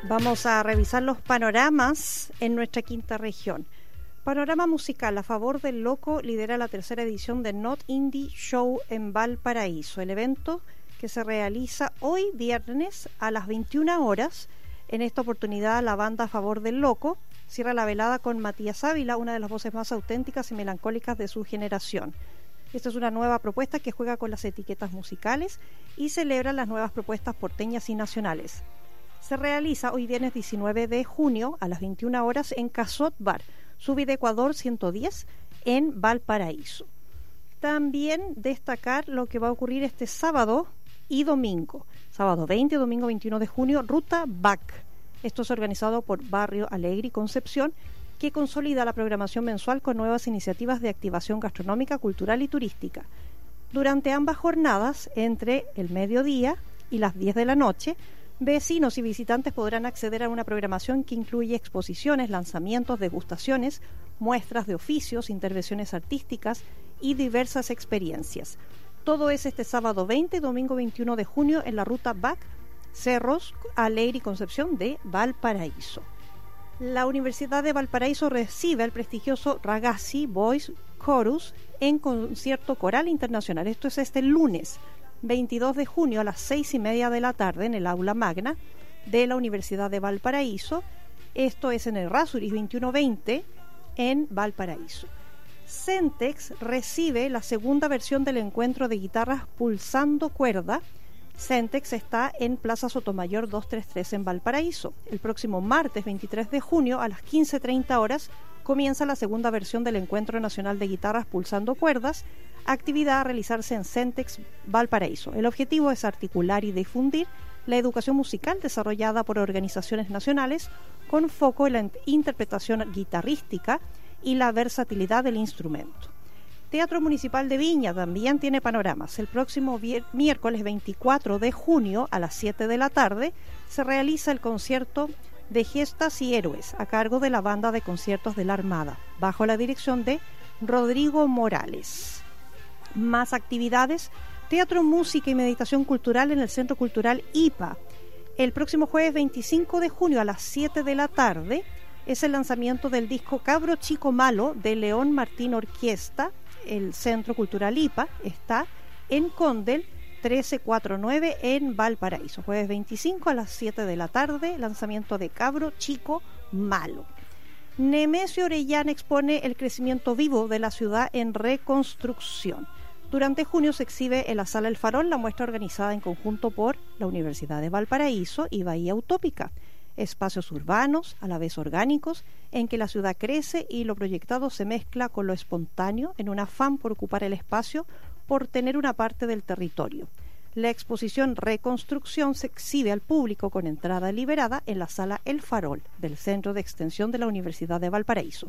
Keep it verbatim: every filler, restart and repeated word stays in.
Vamos a revisar los panoramas en nuestra quinta región. Panorama musical: A Favor del Loco lidera la tercera edición de Not Indie Show en Valparaíso. El evento, que se realiza hoy viernes a las veintiuna horas. En esta oportunidad la banda A Favor del Loco cierra la velada con Matías Ávila, una de las voces más auténticas y melancólicas de su generación. Esta es una nueva propuesta que juega con las etiquetas musicales y celebra las nuevas propuestas porteñas y nacionales. Se realiza hoy viernes diecinueve de junio a las veintiuna horas en Casot Bar, Subida Ecuador ciento diez, en Valparaíso. También destacar lo que va a ocurrir este sábado y domingo. Sábado veinte y domingo veintiuno de junio, Ruta B A C. Esto es organizado por Barrio Alegre y Concepción, que consolida la programación mensual con nuevas iniciativas de activación gastronómica, cultural y turística. Durante ambas jornadas, entre el mediodía y las diez de la noche, vecinos y visitantes podrán acceder a una programación que incluye exposiciones, lanzamientos, degustaciones, muestras de oficios, intervenciones artísticas y diversas experiencias. Todo es este sábado veinte y domingo veintiuno de junio en la Ruta B A C, Cerros, Alegre y Concepción de Valparaíso. La Universidad de Valparaíso recibe el prestigioso Ragazzi Boys Chorus en concierto coral internacional. Esto es este lunes veintidós de junio a las seis y media de la tarde en el aula magna de la Universidad de Valparaíso. Esto es en el Rasuris veintiuno veinte en Valparaíso. Centex recibe la segunda versión del encuentro de guitarras Pulsando Cuerda. Centex está en Plaza Sotomayor doscientos treinta y tres en Valparaíso. El próximo martes veintitrés de junio a las quince treinta horas comienza la segunda versión del Encuentro Nacional de Guitarras Pulsando Cuerdas, actividad a realizarse en Centex Valparaíso. El objetivo es articular y difundir la educación musical desarrollada por organizaciones nacionales con foco en la interpretación guitarrística y la versatilidad del instrumento. Teatro Municipal de Viña también tiene panoramas. El próximo vier- miércoles veinticuatro de junio a las siete de la tarde se realiza el concierto de Gestas y Héroes a cargo de la Banda de Conciertos de la Armada, bajo la dirección de Rodrigo Morales. Más actividades: teatro, música y meditación cultural en el Centro Cultural I P A. El próximo jueves veinticinco de junio a las siete de la tarde es el lanzamiento del disco Cabro Chico Malo de León Martín Orquesta. El Centro Cultural I P A está en Condel trece cuarenta y nueve en Valparaíso. Jueves veinticinco a las siete de la tarde, lanzamiento de Cabro Chico Malo. Nemesio Orellana expone el crecimiento vivo de la ciudad en reconstrucción. Durante junio se exhibe en la Sala El Farol la muestra organizada en conjunto por la Universidad de Valparaíso y Bahía Utópica. Espacios urbanos, a la vez orgánicos, en que la ciudad crece y lo proyectado se mezcla con lo espontáneo en un afán por ocupar el espacio, por tener una parte del territorio. La exposición Reconstrucción se exhibe al público con entrada liberada en la Sala El Farol del Centro de Extensión de la Universidad de Valparaíso.